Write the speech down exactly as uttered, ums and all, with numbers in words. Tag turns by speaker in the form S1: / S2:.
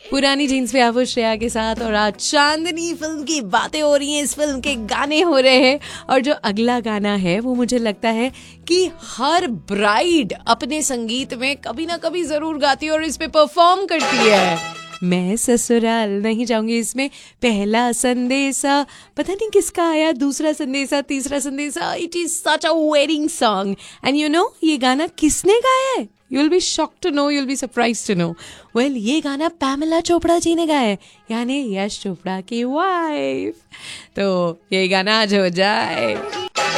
S1: पुरानी जीन्स पे आप श्रेया के साथ और आज चांदनी फिल्म की बातें हो रही हैं, इस फिल्म के गाने हो रहे हैं। और जो अगला गाना है वो मुझे लगता है कि हर ब्राइड अपने संगीत में कभी ना कभी जरूर गाती है और इस पे परफॉर्म करती है। मैं ससुराल नहीं जाऊंगी इसमें पहला संदेशा, पता नहीं किसका आया, दूसरा संदेशा, तीसरा संदेशा। It is such a wedding song and you know ये गाना किसने गाया है? You will be shocked to know, you will be surprised to know. Well ये गाना पैमेला चोपड़ा जी ने गाया है, यानी यश चोपड़ा की वाइफ। तो ये गाना आज हो जाए।